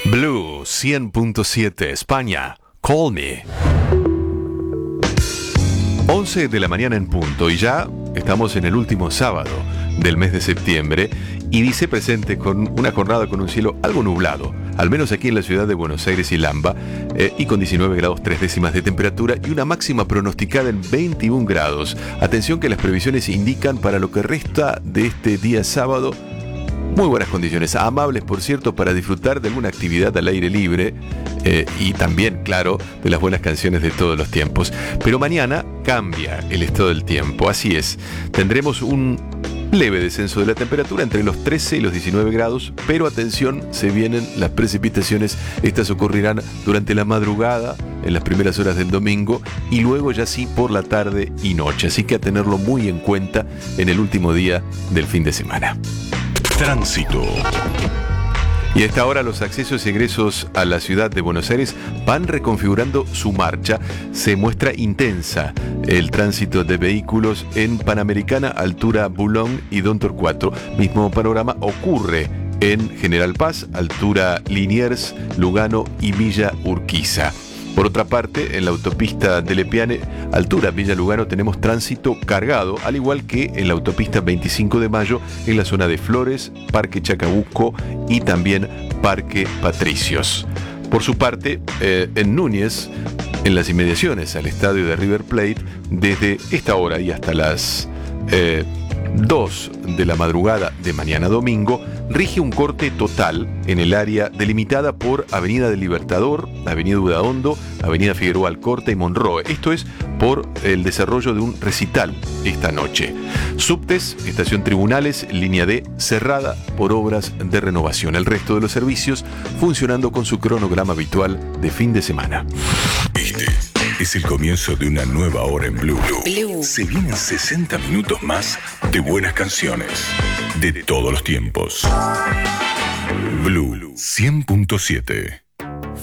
Blue 100.7 España, Call Me. 11 de la mañana en punto y ya estamos en el último sábado del mes de septiembre y dice presente con una jornada con un cielo algo nublado, al menos aquí en la ciudad de Buenos Aires y Lamba, y con 19 grados 3 décimas de temperatura y una máxima pronosticada en 21 grados. Atención que las previsiones indican para lo que resta de este día sábado muy buenas condiciones, amables por cierto, para disfrutar de alguna actividad al aire libre y también, claro, de las buenas canciones de todos los tiempos. Pero mañana cambia el estado del tiempo, así es. Tendremos un leve descenso de la temperatura entre los 13 y los 19 grados, pero atención, se vienen las precipitaciones. Estas ocurrirán durante la madrugada, en las primeras horas del domingo y luego ya sí por la tarde y noche. Así que a tenerlo muy en cuenta en el último día del fin de semana. Tránsito. Y a esta hora los accesos y egresos a la ciudad de Buenos Aires van reconfigurando su marcha. Se muestra intensa el tránsito de vehículos en Panamericana, altura Boulogne y Don Torcuato. Mismo panorama ocurre en General Paz, altura Liniers, Lugano y Villa Urquiza. Por otra parte, en la autopista de Lepiane, altura Villa Lugano, tenemos tránsito cargado, al igual que en la autopista 25 de Mayo, en la zona de Flores, Parque Chacabuco y también Parque Patricios. Por su parte, en Núñez, en las inmediaciones al estadio de River Plate, desde esta hora y hasta las 2 de la madrugada de mañana domingo, rige un corte total en el área delimitada por Avenida del Libertador, Avenida Udaondo, Avenida Figueroa Alcorta y Monroe. Esto es por el desarrollo de un recital esta noche. Subtes, Estación Tribunales, línea D, cerrada por obras de renovación. El resto de los servicios funcionando con su cronograma habitual de fin de semana. Este es el comienzo de una nueva hora en Blue. Se vienen 60 minutos más de buenas canciones de todos los tiempos. Blue 100.7.